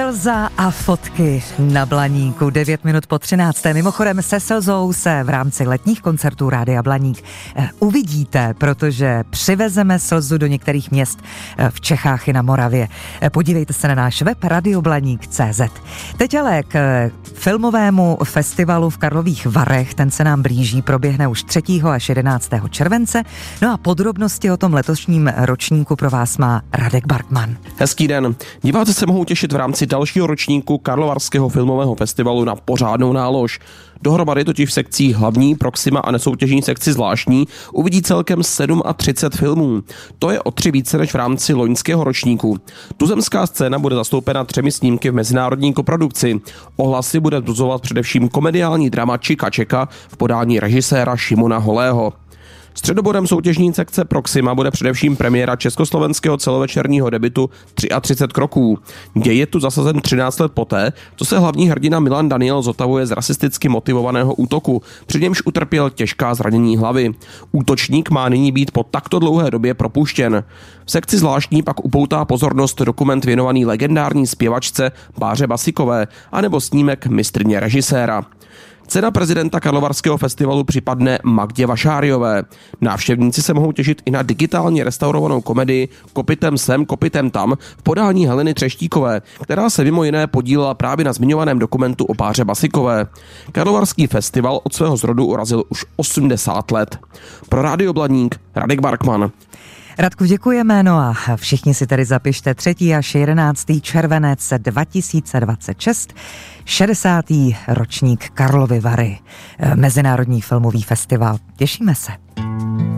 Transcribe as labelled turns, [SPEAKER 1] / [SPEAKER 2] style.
[SPEAKER 1] Slza a fotky na Blaníku. 9 minut po 13. Mimochodem se slzou se v rámci letních koncertů Rádia Blaník uvidíte, protože přivezeme slzu do některých měst v Čechách i na Moravě. Podívejte se na náš web radioblaník.cz. Teď ale k filmovému festivalu v Karlových Varech, ten se nám blíží, proběhne už 3. až 11. července. No a podrobnosti o tom letošním ročníku pro vás má Radek Barkman.
[SPEAKER 2] Hezký den. Diváci se mohou těšit v rámci dalšího ročníku Karlovarského filmového festivalu na pořádnou nálož. Dohromady totiž v sekcích hlavní, Proxima a nesoutěžní sekci zvláštní uvidí celkem 37 filmů. To je o 3 více než v rámci loňského ročníku. Tuzemská scéna bude zastoupena 3 snímky v mezinárodní koprodukci. Ohlasy bude vzbuzovat především komediální drama Čika Čeka v podání režiséra Šimona Holého. Středobodem soutěžní sekce Proxima bude především premiéra československého celovečerního debutu 33 kroků. Děj je tu zasazen 13 let poté, co se hlavní hrdina Milan Daniel zotavuje z rasisticky motivovaného útoku, při němž utrpěl těžká zranění hlavy. Útočník má nyní být po takto dlouhé době propuštěn. V sekci zvláštní pak upoutá pozornost dokument věnovaný legendární zpěvačce Báře Basikové anebo snímek mistryně režiséra. Cena prezidenta Karlovarského festivalu připadne Magdě Vašáriové. Návštěvníci se mohou těšit i na digitálně restaurovanou komedii Kopytem sem, kopytem tam v podání Heleny Třeštíkové, která se mimo jiné podílela právě na zmiňovaném dokumentu o Báře Basikové. Karlovarský festival od svého zrodu urazil už 80 let. Pro Rádio Blaník Radek Barkman.
[SPEAKER 1] Radku, děkujeme, no a všichni si tedy zapište 3. až 11. červenec 2026, 60. ročník Karlovy Vary, Mezinárodní filmový festival. Těšíme se.